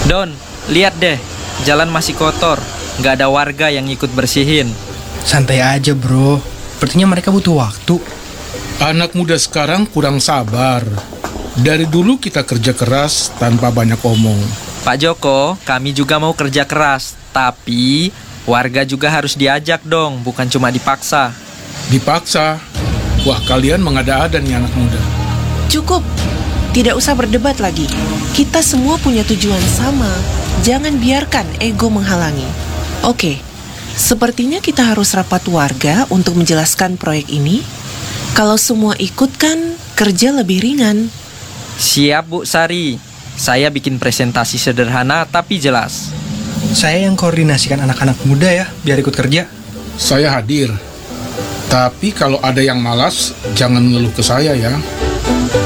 Don, lihat deh, jalan masih kotor. Nggak ada warga yang ikut bersihin. Santai aja bro, sepertinya mereka butuh waktu. Anak muda sekarang kurang sabar. Dari dulu kita kerja keras tanpa banyak omong. Pak Joko, kami juga mau kerja keras. Tapi warga juga harus diajak dong, bukan cuma dipaksa. Dipaksa. Wah, kalian mengada-ada nih anak muda. Cukup, tidak usah berdebat lagi. Kita semua punya tujuan sama. Jangan biarkan ego menghalangi. Oke, sepertinya kita harus rapat warga untuk menjelaskan proyek ini. Kalau semua ikut kan kerja lebih ringan. Siap Bu Sari, saya bikin presentasi sederhana tapi jelas. Saya yang koordinasikan anak-anak muda ya, biar ikut kerja. Saya hadir. Tapi kalau ada yang malas, jangan ngeluh ke saya ya.